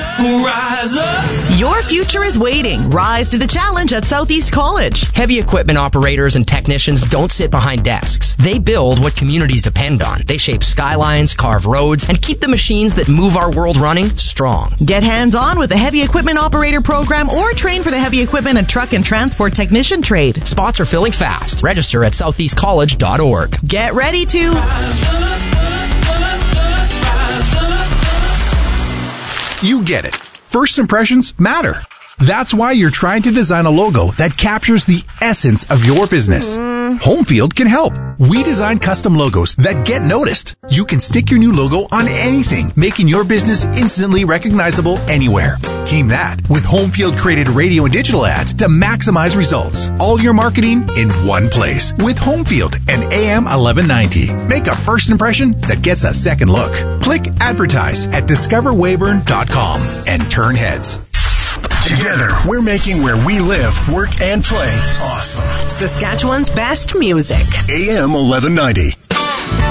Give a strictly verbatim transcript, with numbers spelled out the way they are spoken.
Rise up. Your future is waiting. Rise to the challenge at Southeast College. Heavy equipment operators and technicians don't sit behind desks. They build what communities depend on. They shape skylines, carve roads, and keep the machines that move our world running strong. Get hands-on with the Heavy Equipment Operator Program or train for the Heavy Equipment and Truck and Transport Technician trade. Spots are filling fast. Register at southeast college dot org. Get ready to... Rise up, up, up, rise up. You get it. First impressions matter. That's why you're trying to design a logo that captures the essence of your business. Homefield can help. We design custom logos that get noticed. You can stick your new logo on anything, making your business instantly recognizable anywhere. Team that with Homefield created radio and digital ads to maximize results. All your marketing in one place with Homefield and A M eleven ninety. Make a first impression that gets a second look. Click advertise at discover weyburn dot com and turn heads. Together, we're making where we live, work, and play awesome. Saskatchewan's best music. A M eleven ninety.